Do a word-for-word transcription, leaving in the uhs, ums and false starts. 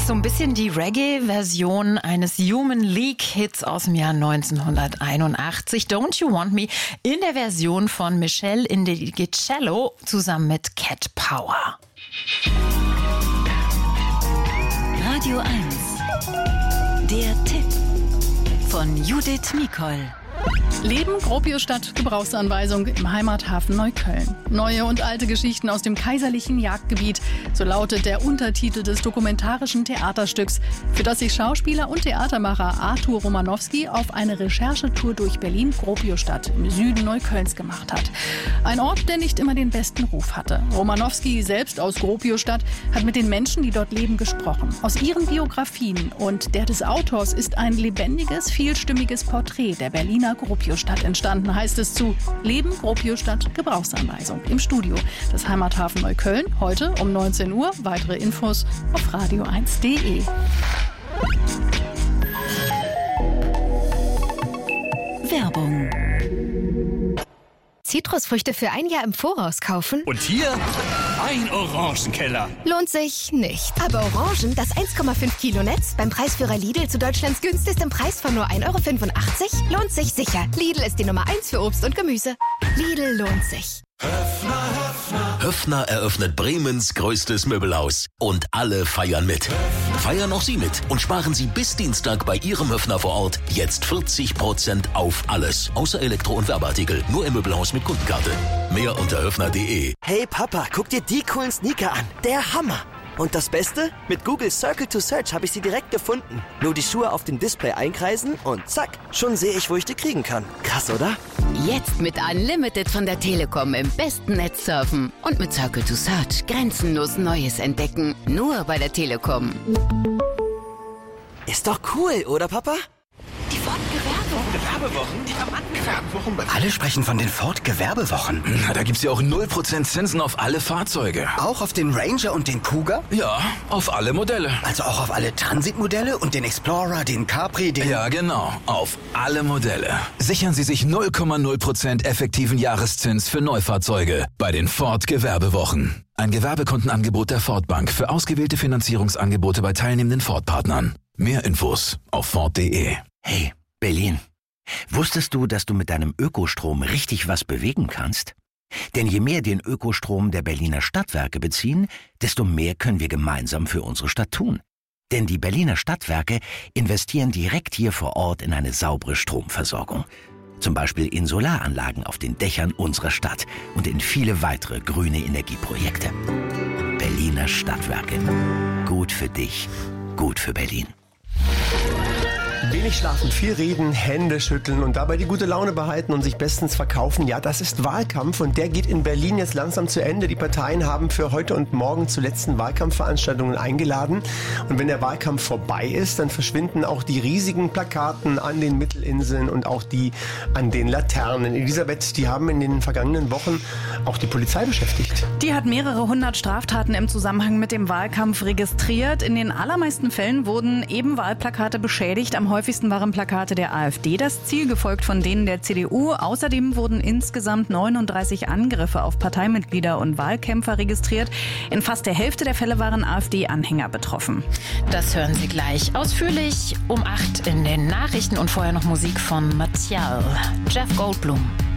so ein bisschen die Reggae-Version eines Human League-Hits aus dem Jahr neunzehnhunderteinundachtzig. Don't You Want Me in der Version von Michelle Indegecello zusammen mit Cat Power. Radio eins. Der Tipp von Judith Mikol. Leben, Gropiusstadt, Gebrauchsanweisung im Heimathafen Neukölln. Neue und alte Geschichten aus dem kaiserlichen Jagdgebiet, so lautet der Untertitel des dokumentarischen Theaterstücks, für das sich Schauspieler und Theatermacher Artur Romanowski auf eine Recherchetour durch Berlin-Gropiusstadt im Süden Neuköllns gemacht hat. Ein Ort, der nicht immer den besten Ruf hatte. Romanowski, selbst aus Gropiusstadt, hat mit den Menschen, die dort leben, gesprochen. Aus ihren Biografien und der des Autors ist ein lebendiges, vielstimmiges Porträt der Berliner Gropiusstadt entstanden, heißt es zu Leben, Gropiusstadt, Gebrauchsanweisung im Studio des Heimathafen Neukölln. Heute um neunzehn Uhr. Weitere Infos auf radio eins punkt de. Werbung. Zitrusfrüchte für ein Jahr im Voraus kaufen? Und hier ein Orangenkeller. Lohnt sich nicht. Aber Orangen, das eins Komma fünf Kilo Netz, beim Preisführer Lidl zu Deutschlands günstigstem Preis von nur ein Euro fünfundachtzig, lohnt sich sicher. Lidl ist die Nummer eins für Obst und Gemüse. Lidl lohnt sich. Höffner, Höffner. Höffner eröffnet Bremens größtes Möbelhaus. Und alle feiern mit. Höffner. Feiern auch Sie mit und sparen Sie bis Dienstag bei Ihrem Höffner vor Ort jetzt vierzig Prozent auf alles. Außer Elektro- und Werbeartikel. Nur im Möbelhaus mit Kundenkarte. Mehr unter höffner punkt de. Hey Papa, guck dir die coolen Sneaker an. Der Hammer. Und das Beste? Mit Google Circle to Search habe ich sie direkt gefunden. Nur die Schuhe auf dem Display einkreisen und zack, schon sehe ich, wo ich die kriegen kann. Krass, oder? Jetzt mit Unlimited von der Telekom im besten Netz surfen. Und mit Circle to Search grenzenlos Neues entdecken. Nur bei der Telekom. Ist doch cool, oder Papa? Die Ford-Gewerbewochen. Gewerbewochen? Die Gewerbewochen bei Alle sprechen von den Ford-Gewerbewochen. Na, da gibt's ja auch null Prozent Zinsen auf alle Fahrzeuge. Auch auf den Ranger und den Kuga? Ja, auf alle Modelle. Also auch auf alle Transitmodelle und den Explorer, den Capri, den... Ja, genau. Auf alle Modelle. Sichern Sie sich null Komma null Prozent effektiven Jahreszins für Neufahrzeuge bei den Ford-Gewerbewochen. Ein Gewerbekundenangebot der Ford Bank für ausgewählte Finanzierungsangebote bei teilnehmenden Ford-Partnern. Mehr Infos auf ford punkt de. Hey, Berlin. Wusstest du, dass du mit deinem Ökostrom richtig was bewegen kannst? Denn je mehr den Ökostrom der Berliner Stadtwerke beziehen, desto mehr können wir gemeinsam für unsere Stadt tun. Denn die Berliner Stadtwerke investieren direkt hier vor Ort in eine saubere Stromversorgung. Zum Beispiel in Solaranlagen auf den Dächern unserer Stadt und in viele weitere grüne Energieprojekte. Berliner Stadtwerke. Gut für dich, gut für Berlin. Wenig schlafen, viel reden, Hände schütteln und dabei die gute Laune behalten und sich bestens verkaufen. Ja, das ist Wahlkampf und der geht in Berlin jetzt langsam zu Ende. Die Parteien haben für heute und morgen zu letzten Wahlkampfveranstaltungen eingeladen. Und wenn der Wahlkampf vorbei ist, dann verschwinden auch die riesigen Plakaten an den Mittelinseln und auch die an den Laternen. Elisabeth, die haben in den vergangenen Wochen auch die Polizei beschäftigt. Die hat mehrere hundert Straftaten im Zusammenhang mit dem Wahlkampf registriert. In den allermeisten Fällen wurden eben Wahlplakate beschädigt. Am häufigsten waren Plakate der AfD das Ziel, gefolgt von denen der C D U. Außerdem wurden insgesamt neununddreißig Angriffe auf Parteimitglieder und Wahlkämpfer registriert. In fast der Hälfte der Fälle waren AfD-Anhänger betroffen. Das hören Sie gleich ausführlich um acht in den Nachrichten und vorher noch Musik von Martial. Jeff Goldblum.